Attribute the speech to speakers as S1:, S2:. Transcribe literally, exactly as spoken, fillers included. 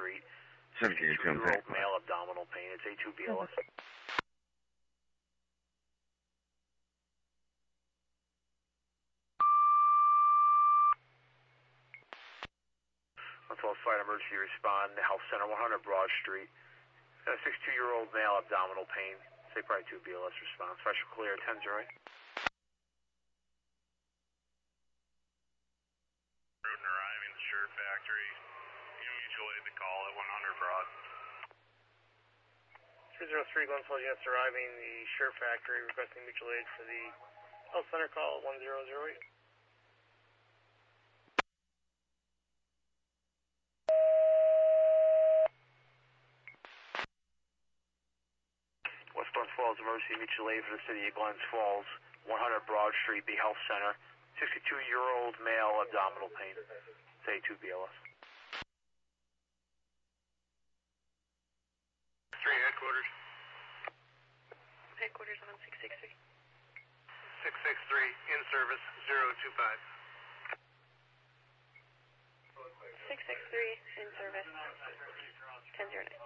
S1: Street.
S2: seventeen
S1: sixty-two-year-old male, abdominal pain. It's A two B L S. one twelve Flight Emergency Respond, Health Center, one hundred Broad Street. A sixty-two-year-old male, abdominal pain. Say probably two B L S response. Special clear, ten zero eight.
S3: Road arriving, Shirt Factory. You mutual aid to call at one hundred Broad.
S4: two zero three, Glenfell units arriving, the Shirt Factory, requesting mutual aid for the Health Center call at one zero zero eight.
S1: West Glens Falls Emergency Mutual Aid for the City of Glens Falls, one hundred Broad Street, B Health Center. sixty-two-year-old male, abdominal pain. Say two B L S.
S3: Three headquarters.
S5: Headquarters on six six three.
S3: six six three, in service, zero two five.
S5: six six three, in service, ten zero nine.